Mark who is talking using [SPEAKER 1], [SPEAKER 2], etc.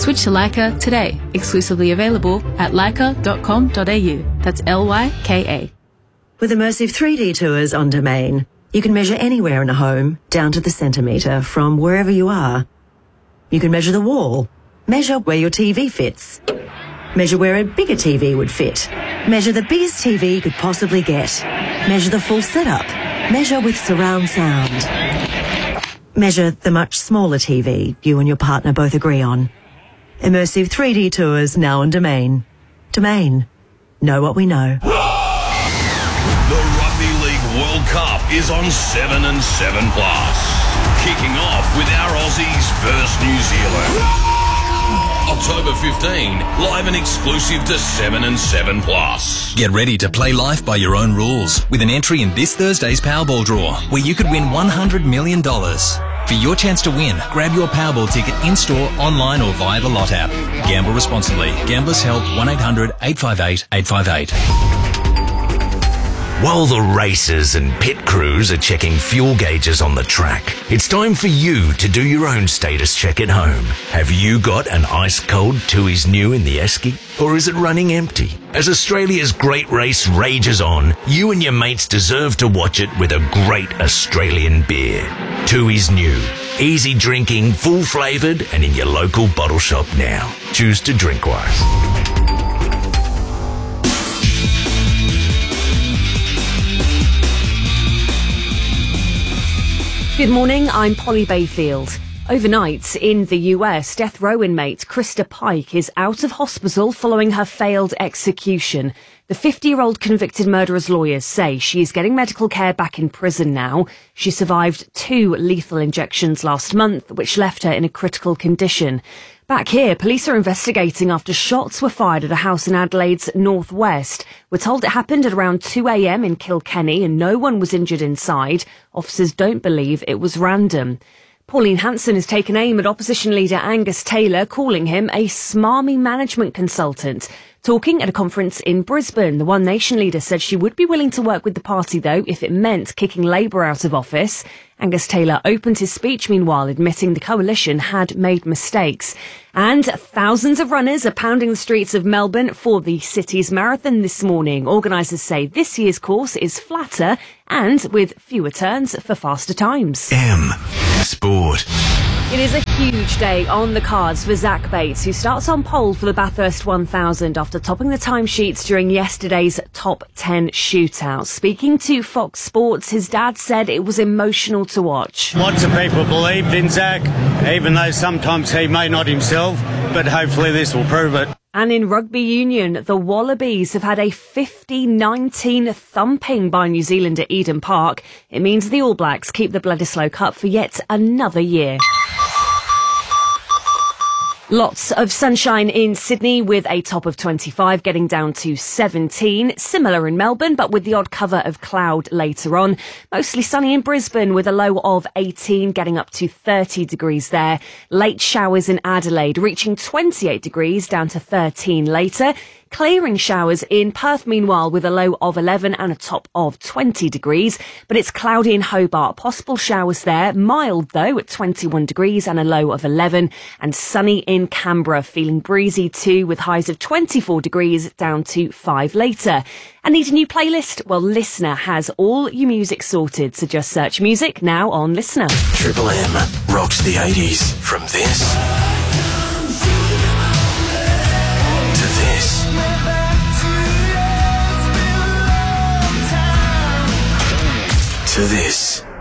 [SPEAKER 1] Switch to Leica today. Exclusively available at leica.com.au. That's Lyka.
[SPEAKER 2] With immersive 3D tours on Domain, you can measure anywhere in a home, down to the centimetre, from wherever you are. You can measure the wall, measure where your TV fits, measure where a bigger TV would fit, measure the biggest TV you could possibly get, measure the full setup, measure with surround sound, measure the much smaller TV you and your partner both agree on. Immersive 3D tours now on Domain. Domain. Know what we know.
[SPEAKER 3] The Rugby League World Cup is on 7 and 7 Plus. Kicking off with our Aussies versus New Zealand. October 15, live and exclusive to 7 and 7 Plus.
[SPEAKER 4] Get ready to play life by your own rules with an entry in this Thursday's Powerball draw, where you could win $100 million. For your chance to win, grab your Powerball ticket in-store, online or via the Lot app. Gamble responsibly. Gamblers Help 1-800-858-858.
[SPEAKER 5] While the racers and pit crews are checking fuel gauges on the track, it's time for you to do your own status check at home. Have you got an ice-cold Tooheys New in the esky? Or is it running empty? As Australia's great race rages on, you and your mates deserve to watch it with a great Australian beer. Tooheys New. Easy drinking, full-flavoured, and in your local bottle shop now. Choose to drink wise.
[SPEAKER 6] Good morning, I'm Polly Bayfield. Overnight, in the US, death row inmate Krista Pike is out of hospital following her failed execution. The 50-year-old convicted murderer's lawyers say she is getting medical care back in prison now. She survived 2 lethal injections last month, which left her in a critical condition. Back here, police are investigating after shots were fired at a house in Adelaide's northwest. We're told it happened at around 2 a.m. in Kilkenny and no one was injured inside. Officers don't believe it was random. Pauline Hanson has taken aim at opposition leader Angus Taylor, calling him a smarmy management consultant. Talking at a conference in Brisbane, the One Nation leader said she would be willing to work with the party, though, if it meant kicking Labour out of office. Angus Taylor opened his speech, meanwhile, admitting the coalition had made mistakes. And thousands of runners are pounding the streets of Melbourne for the city's marathon this morning. Organisers say this year's course is flatter and with fewer turns for faster times.
[SPEAKER 5] M Sport.
[SPEAKER 6] It is a huge day on the cards for Zach Bates, who starts on pole for the Bathurst 1000 after topping the timesheets during yesterday's top 10 shootout. Speaking to Fox Sports, his dad said it was emotional to watch.
[SPEAKER 7] Lots of people believed in Zach, even though sometimes he may not himself, but hopefully this will prove it.
[SPEAKER 6] And in rugby union, the Wallabies have had a 50-19 thumping by New Zealand at Eden Park. It means the All Blacks keep the Bledisloe Cup for yet another year. Lots of sunshine in Sydney with a top of 25 getting down to 17. Similar in Melbourne, but with the odd cover of cloud later on. Mostly sunny in Brisbane with a low of 18 getting up to 30 degrees there. Late showers in Adelaide reaching 28 degrees down to 13 later. Clearing showers in Perth, meanwhile, with a low of 11 and a top of 20 degrees. But it's cloudy in Hobart. Possible showers there. Mild, though, at 21 degrees and a low of 11. And sunny in Canberra, feeling breezy too, with highs of 24 degrees down to 5 later. And need a new playlist? Well, Listener has all your music sorted. So just search music now on Listener.
[SPEAKER 5] Triple M rocks the 80s from this to this. To this.